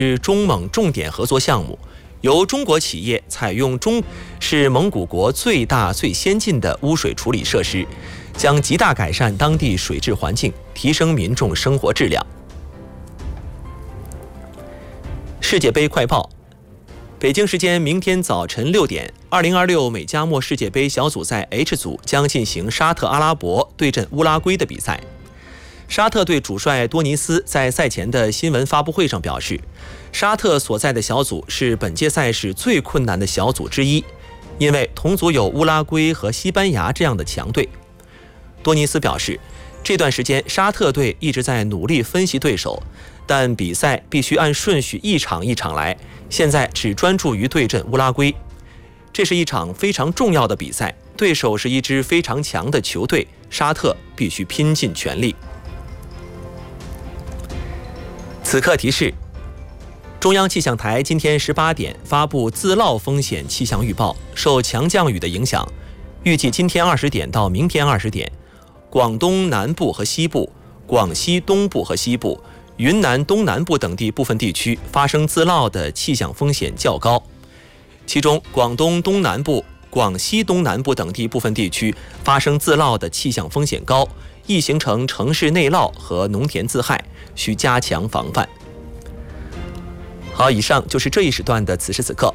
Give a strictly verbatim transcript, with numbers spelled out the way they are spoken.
是中蒙重点合作项目，由中国企业采用中是蒙古国最大最先进的污水处理设施，将极大改善当地水质环境，提升民众生活质量。世界杯快报。北京时间明天早晨六点，二零二六美加墨世界杯小组赛 H 组将进行沙特阿拉伯对阵乌拉圭的比赛。沙特队主帅多尼斯在赛前的新闻发布会上表示，沙特所在的小组是本届赛事最困难的小组之一，因为同组有乌拉圭和西班牙这样的强队。多尼斯表示，这段时间沙特队一直在努力分析对手，但比赛必须按顺序一场一场来，现在只专注于对阵乌拉圭。这是一场非常重要的比赛，对手是一支非常强的球队，沙特必须拼尽全力。此刻提示：中央气象台今天十八点发布自涝风险气象预报，受强降雨的影响，预计今天二十点到明天二十点，广东南部和西部、广西东部和西部、云南东南部等地部分地区发生自涝的气象风险较高，其中广东东南部、广西东南部等地部分地区发生自涝的气象风险高，易形成城市内涝和农田自害，需加强防范。好，以上就是这一时段的此时此刻。